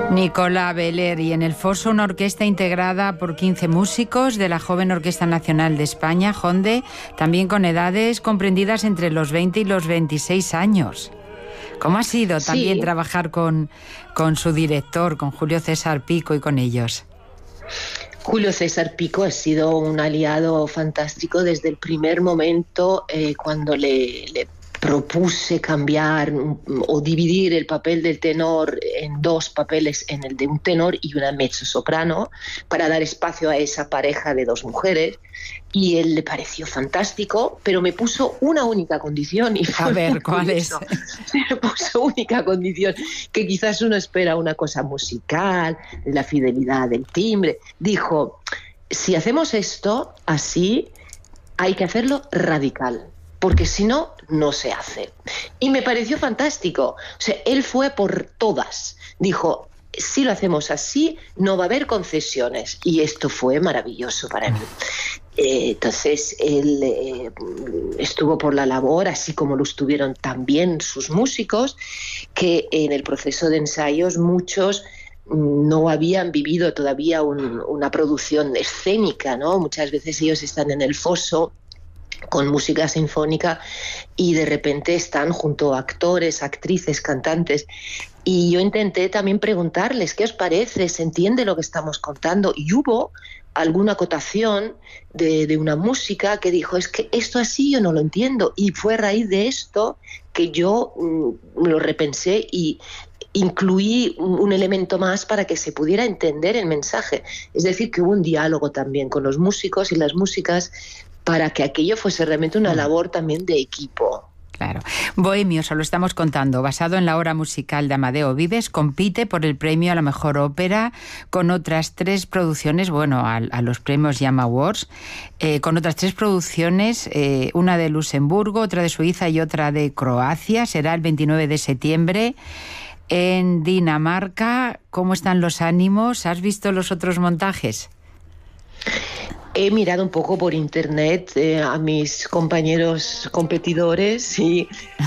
Nicola Beller, y en el foso una orquesta integrada por 15 músicos de la Joven Orquesta Nacional de España, JONDE, también con edades comprendidas entre los 20 y los 26 años. ¿Cómo ha sido también trabajar con su director, con Julio César Pico y con ellos? Julio César Pico ha sido un aliado fantástico desde el primer momento, cuando le propuse cambiar o dividir el papel del tenor en dos papeles, en el de un tenor y una mezzosoprano, para dar espacio a esa pareja de dos mujeres, y él le pareció fantástico, pero me puso una única condición. Y a ver, ¿cuál es? Me puso única condición, que quizás uno espera una cosa musical, la fidelidad del timbre. Dijo, si hacemos esto así, hay que hacerlo radical, porque si no, no se hace. Y me pareció fantástico. O sea, él fue por todas. Dijo, si lo hacemos así, no va a haber concesiones. Y esto fue maravilloso para mí. Entonces, él estuvo por la labor, así como lo estuvieron también sus músicos, que en el proceso de ensayos muchos no habían vivido todavía una producción escénica, ¿no? Muchas veces ellos están en el foso con música sinfónica y de repente están junto a actores, actrices, cantantes, y yo intenté también preguntarles ¿qué os parece? ¿Se entiende lo que estamos contando? Y hubo alguna acotación de una música que dijo, es que esto así yo no lo entiendo, y fue a raíz de esto que yo lo repensé y incluí un elemento más para que se pudiera entender el mensaje. Es decir, que hubo un diálogo también con los músicos y las músicas para que aquello fuese realmente una labor también de equipo. Claro. Bohemio, se lo estamos contando, basado en la obra musical de Amadeo Vives, compite por el premio a la mejor ópera con otras 3 producciones, a los premios Llama Awards, con otras 3 producciones, una de Luxemburgo, otra de Suiza y otra de Croacia. Será el 29 de septiembre en Dinamarca. ¿Cómo están los ánimos? ¿Has visto los otros montajes? He mirado un poco por internet a mis compañeros competidores y,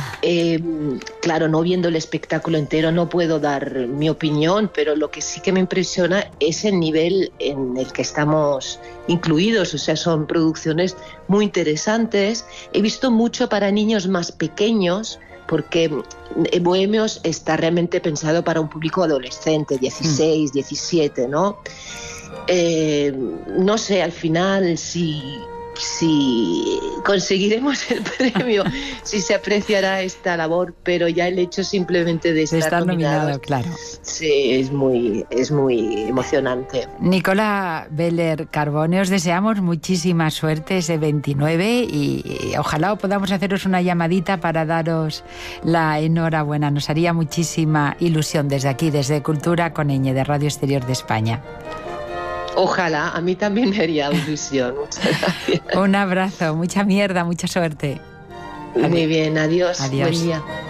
claro, no viendo el espectáculo entero no puedo dar mi opinión, pero lo que sí que me impresiona es el nivel en el que estamos incluidos. O sea, son producciones muy interesantes. He visto mucho para niños más pequeños, porque Bohemios está realmente pensado para un público adolescente, 16, 17, ¿no? No sé, al final si conseguiremos el premio, si se apreciará esta labor, pero ya el hecho simplemente de estar nominado, claro. Sí, es muy emocionante. Nicola Beller Carbone, os deseamos muchísima suerte ese 29 y ojalá podamos haceros una llamadita para daros la enhorabuena. Nos haría muchísima ilusión desde aquí, desde Cultura con Ñ, de Radio Exterior de España. Ojalá, a mí también me haría ilusión. Muchas gracias. Un abrazo, mucha mierda, mucha suerte. Muy bien, adiós. Adiós. Buen día.